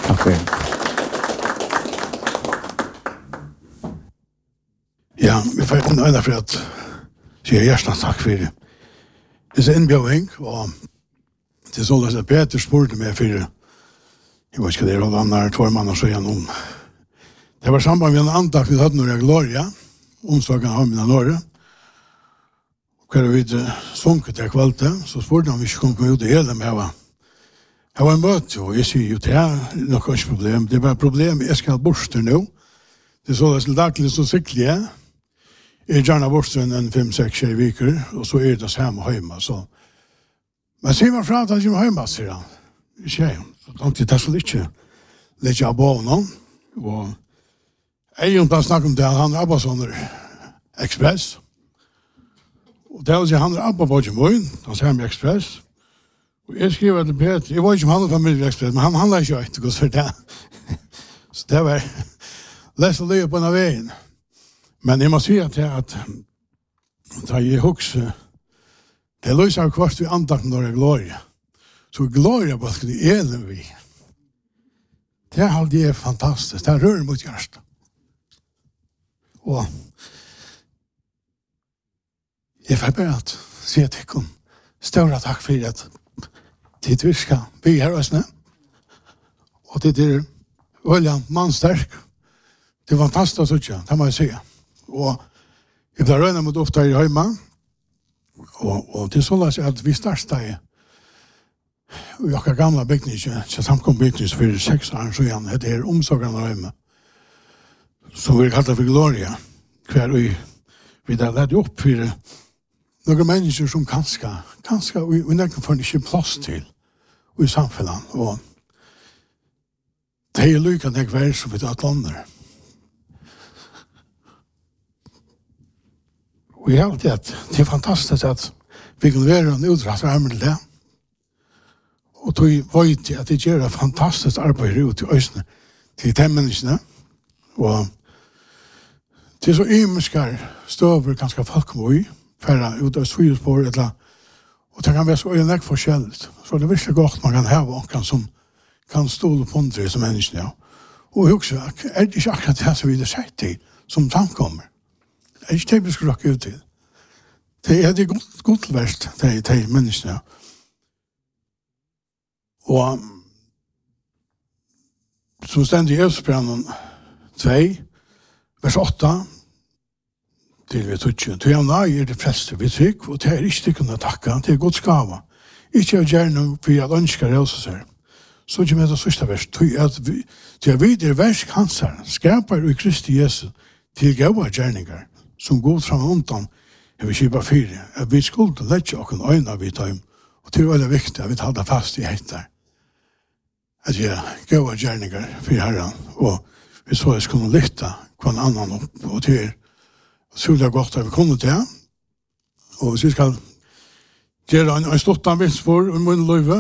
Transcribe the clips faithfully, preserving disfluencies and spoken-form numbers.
Takk for det. Ja, vi får ikke nøyne for at sier hjertelig takk for det. Det er innbjøving, og det er sånn at Peter spurte meg for jeg vet ikke det er alle andre två mann og så gjennom. Det var samband med en antakt vi hadde når jeg Gloria, onsdagen av mina Norge. Hver vi sunket til kvalte, så spurte han om vi ikke kom komme ut i hele med hva. Jeg var en møte, og jeg sier jo, det er nok ikke problem. Det er bare problem, jeg skal ha borster nå. Det er så det er daglig så sikkert jeg. Jeg gjerne borster en fem, seks, tjej viker, og så er det samme hjemme. Så. Men sier man fra at han kommer hjemme, sier han. Ikke jeg. Så tenkte jeg, det skulle ikke legge av på noen. Og jeg gjør snakke om det, han er på sånn Express. Og det er han er abba på Jimmoin, han sier med Express. Og jeg skriver til Peter, jeg var ikke om han er familie Express, men han handler ikke ikke hva for det. Så det var lest å løye på denne veien. Men jeg må si at jeg at da jeg husker, det løser av kvart vi andakten når det er gloria. Så gloria bare skal det ene vi. Det er alltid er fantastisk, det er rør mot hjertet. Og jeg får bare at si at jeg kom større takk for at tid vi skal bli her også. Og det er Øljan mannsterk. Det er fantastisk også, det må jeg si. Og jeg ble røyne mot ofte her i Høyma. Og, og det er sånn at vi startet i og jeg har gamla bygninger, så samkom bygninger for seks år så igjen, det er omsorgen av Høyma. Som vi kallet for Gloria. Hver vi, vi der lette opp for noen mennesker som kanskje, kanskje vi, vi nekker får ikke plass til i samfunnet. Og det er lykkende jeg vær som vi tar lander. Og jeg har alltid at det er fantastisk at vi kan være en utdratt armer til det. Og tog vet at det gjør et fantastisk arbeid ut i øsene til de menneskene. Og det er så imenskere støver ganske folk må i, færre ut av sviderspår, eller, og det kan være så øyne forskjellig. Så det er virkelig godt man kan ha noen som kan stole på andre som menneskene. Ja. Og jeg husker, er det ikke akkurat det som vi har sett til, som samkommer? Er det ikke det vi skal råkke ut til? Det er det godt, godt verst til, til menneskene. Og som stendig i Østbrannen to, vers åtta, til vi tutsi. Til jeg nøy er det fleste vi trygg, og det er ikke det kunne takka, det er godt skava. Ikke å gjøre noe for at ønsker relse seg. Så ikke med det sørste vers, til at vi, til at vi er versk hansar, skapar i Kristi Jesu til gava gjerningar, som god fram undan, jeg vil kjipa fire, at vi skulle lette okken øyna vi tar om, og det er veldig viktig at vi tar det fast i heitar. At jeg gava gjerningar for herran, og vi så jeg skulle lytta hver annan opp, og til er så det er godt at vi kunne det. Og hvis vi skal gjøre en, en ståttan vilsfor i min løyve,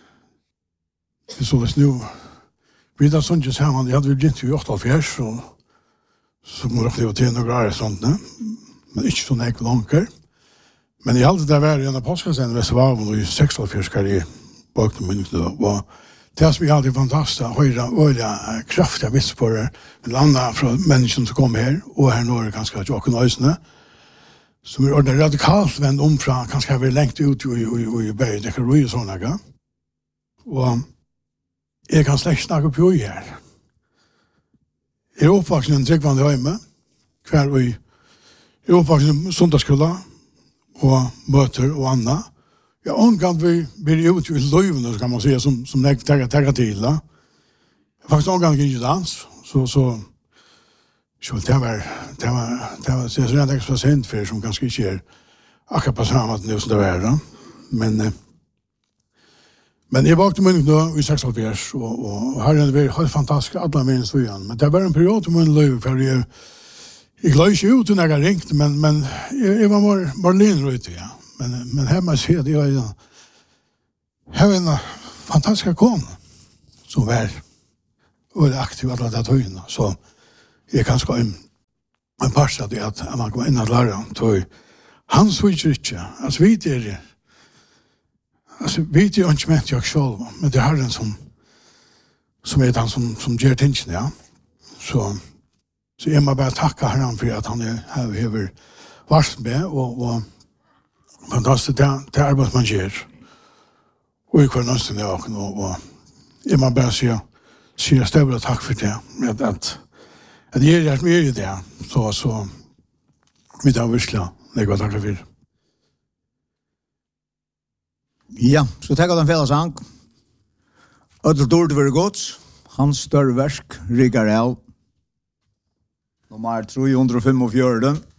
det er så det nu. Vi da sånn ikke sammen, jeg hadde vel begynt i åttiofjers, og så må det til noen grad sånt, ne? Men ikke sånn ikke langer. Men jeg hadde det vært i en apostelsen, hvis det var i seksogfjers skal jeg bak noen minutter, og det som jeg hadde fantastisk, høyre, øyre, kraftige vitsspårer, landa fra menneskene som kom her, og her nå er det ganske Jokken Øysene, som er ordentlig radikalt vendt om fra, kanskje har vi lengt ut i, i, i, i bøy, det kan roi og sånne, ja. Og jeg kan slett snakke på her. Jeg er oppvaksen i en tryggvande høyme, hver og jeg er oppvaksen i sundagsskola, og møter og annet. Ja, omgang vi blir ut i løyvene, så kan man säga, som, som jeg tenker til. Da. Faktisk omgang ikke dans, så, så, så det var, det var, det var, det var rent ekstra sent for som ganske ikke er akkurat på samme måte som det var. Da. Men, eh, men jeg vakte munning nå i seksogfjers, og, og, og her er det helt fantastisk, alle minnes vi igjen. Men det var en periode til munning løyve, for jeg, jeg la ikke ut når jeg har ringt, men, men jeg, jeg var bare, bare linrøyte, ja. Men, men her må jeg si at jeg er en, her er en fantastisk kone som er veldig aktiv alle de tøyene. Så jeg kan skal en, en parse av det at man kommer inn og lære tøy. Han switcher ikke. Altså vi er altså vi er ikke ment jeg selv, men det er Herren som som er han som, som gjør tingene, ja. Så, så jeg må bare takke Herren for at han er her og hever vars med, og, og fantastisk, det, det er arbeidet man gjør. Og i hver nøsten jeg også, og, og jeg må bare si, si større takk for det, at, at, at jeg er mye i det, så, så vi tar virkelig, jeg var takk for det. Ja, så tenker den felles sang. Ødel dårlig være godt. Hans større versk rygger av. Nummer tre hundre og fem og fjorten.